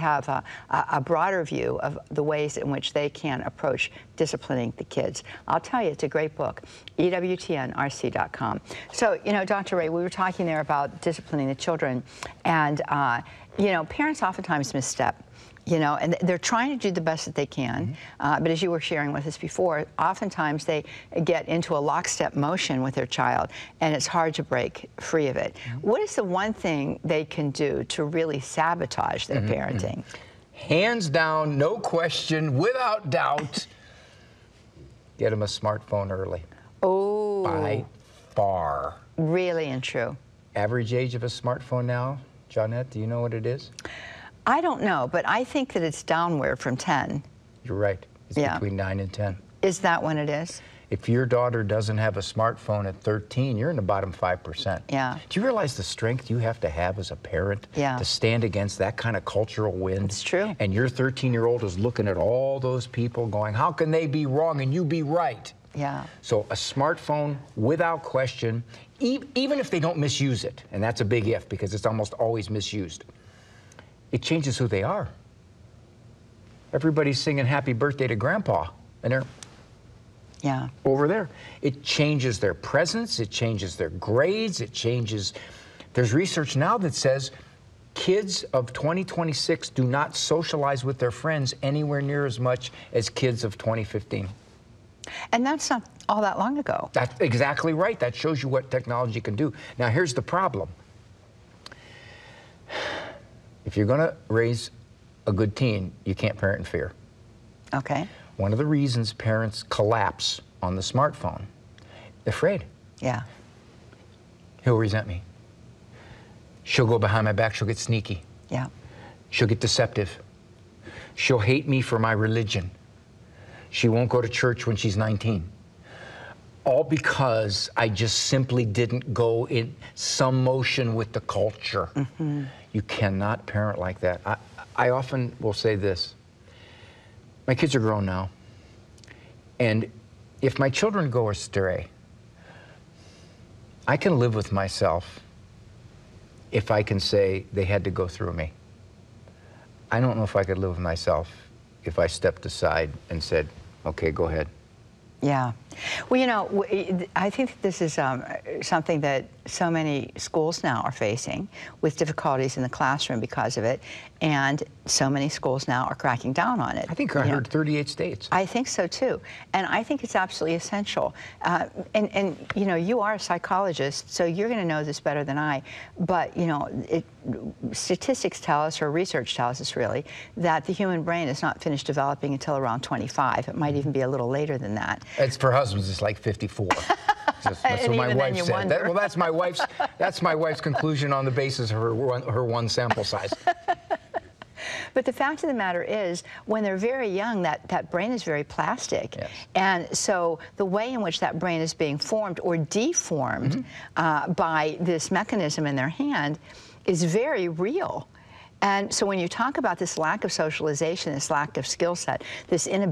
have a broader view of the ways in which they can approach disciplining the kids. I'll tell you, it's a great book, EWTNRC.com. So, you know, Dr. Ray, we were talking there about disciplining the children, and, you know, parents oftentimes misstep. You know, and they're trying to do the best that they can, but as you were sharing with us before, oftentimes they get into a lockstep motion with their child, and it's hard to break free of it. What is the one thing they can do to really sabotage their parenting? Hands down, no question, without doubt, get them a smartphone early. Oh. By far. Really and true. Average age of a smartphone now, Johnette, do you know what it is? I don't know, but I think that it's downward from 10. You're right. It's between 9 and 10. Is that when it is? If your daughter doesn't have a smartphone at 13, you're in the bottom 5%. Yeah. Do you realize the strength you have to have as a parent to stand against that kind of cultural wind? It's true. And your 13-year-old is looking at all those people going, how can they be wrong and you be right? Yeah. So a smartphone, without question, even if they don't misuse it, and that's a big if because it's almost always misused, it changes who they are. Everybody's singing happy birthday to Grandpa, and they're over there. It changes their presence, it changes their grades, it changes. There's research now that says kids of 2026 do not socialize with their friends anywhere near as much as kids of 2015. And that's not all that long ago. That's exactly right. That shows you what technology can do. Now, here's the problem. If you're going to raise a good teen, you can't parent in fear. Okay. One of the reasons parents collapse on the smartphone, they're afraid. Yeah. He'll resent me. She'll go behind my back. She'll get sneaky. Yeah. She'll get deceptive. She'll hate me for my religion. She won't go to church when she's 19. All because I just simply didn't go in some motion with the culture. You cannot parent like that. I often will say this. My kids are grown now. And if my children go astray, I can live with myself if I can say they had to go through me. I don't know if I could live with myself if I stepped aside and said, okay, go ahead. Yeah. Well, you know, I think this is something that so many schools now are facing with difficulties in the classroom because of it, and so many schools now are cracking down on it. I think I heard 38 states. I think so too, and I think it's absolutely essential. And you know, you are a psychologist, so you're going to know this better than I. But you know, statistics tell us, or research tells us really, that the human brain is not finished developing until around 25. It might even be a little later than that. It's for husbands. It's like 54. That's what my wife said. Well, that's my wife's conclusion on the basis of her one sample size. But the fact of the matter is, when they're very young, that brain is very plastic. Yes. And so the way in which that brain is being formed or deformed by this mechanism in their hand is very real. And so when you talk about this lack of socialization, this lack of skill set, this inability